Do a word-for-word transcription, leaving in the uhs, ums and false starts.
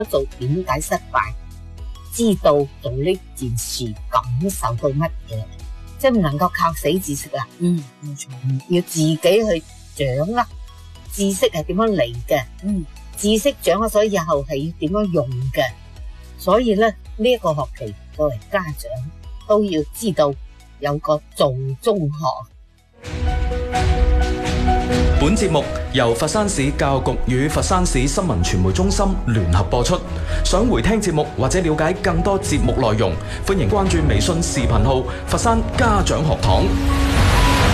做點解失敗，知道做呢件事感受到乜嘢，即係唔能夠靠死知識啊。 嗯，冇錯， 要自己去掌握知識係點樣嚟嘅。 嗯， 知識掌握咗以後係要點樣用嘅。所以咧呢一個學期作為家長都要知道有個做中學。 本節目由佛山市教育局與佛山市新聞傳媒中心聯合播出。想回聽節目或者了解更多節目內容，歡迎關注微信視頻號佛山家長學堂。